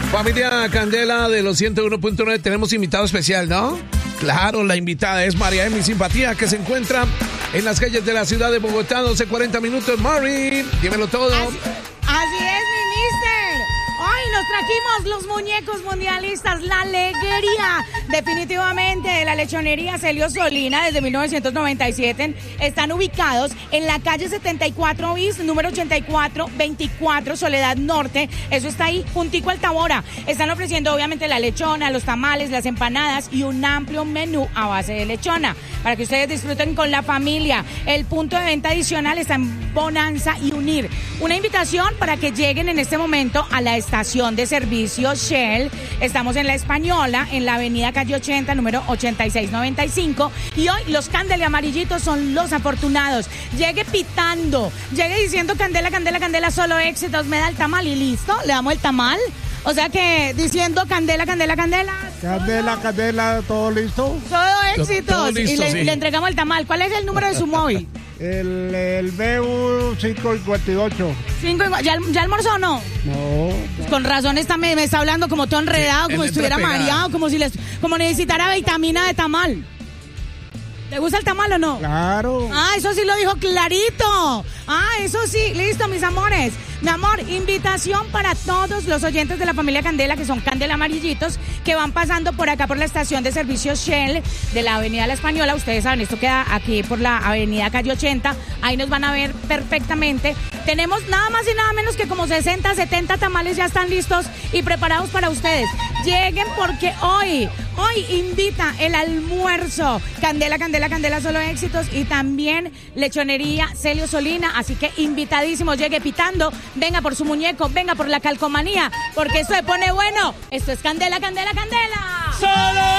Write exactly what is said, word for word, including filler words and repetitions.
Familia Candela de los ciento uno punto nueve, tenemos invitado especial, ¿no? Claro, la invitada es María Emi Simpatía, que se encuentra en las calles de la ciudad de Bogotá, doce cuarenta minutos. Mari, dímelo todo. Así, así es, mi mister. Hoy nos trajimos los muñecos mundialistas, la alegría definitivamente de la lechonería Celio Solina desde mil novecientos noventa y siete. Están ubicados en la calle setenta y cuatro bis, número ochenta y cuatro veinticuatro, Soledad Norte. Eso está ahí, juntico al Tabora. Están ofreciendo obviamente la lechona, los tamales, las empanadas y un amplio menú a base de lechona para que ustedes disfruten con la familia. El punto de venta adicional está en Bonanza y Unir. Una invitación para que lleguen en este momento a la estación de servicio Shell. Estamos en La Española, en la avenida calle ochenta, número ochenta y seis noventa y cinco. Y hoy los Candela amarillitos son los afortunados. Llegue pitando, llegue diciendo Candela, Candela, Candela, solo éxitos. Me da el tamal y listo, le damos el tamal. O sea que diciendo Candela, Candela, Candela. Candela, solo, Candela, todo listo. Todo éxitos. Todo listo, y le, sí. le entregamos el tamal. ¿Cuál es el número de su móvil? El, el B U cinco cincuenta y ocho. Cinco, ¿ya, ¿Ya almorzó o no? No. Pues con razón está, me, me está hablando como todo enredado, Sí, como él si estuviera entra pegada. mareado, como si les, como necesitara vitamina de tamal. ¿Le gusta el tamal o no? Claro. Ah, eso sí lo dijo clarito. Ah, eso sí, listo, mis amores. Mi amor, invitación para todos los oyentes de la familia Candela, que son Candela amarillitos, que van pasando por acá por la estación de servicio Shell de la avenida La Española. Ustedes saben, esto queda aquí por la avenida calle ochenta. Ahí nos van a ver perfectamente. Tenemos nada más y nada menos que como sesenta, setenta tamales ya están listos y preparados para ustedes. Lleguen porque hoy, hoy invita el almuerzo. Candela, Candela, Candela, solo éxitos. Y también lechonería Celio Solina. Así que invitadísimos, llegue pitando. Venga por su muñeco, venga por la calcomanía, porque esto se pone bueno. Esto es Candela, Candela, Candela. ¡Solo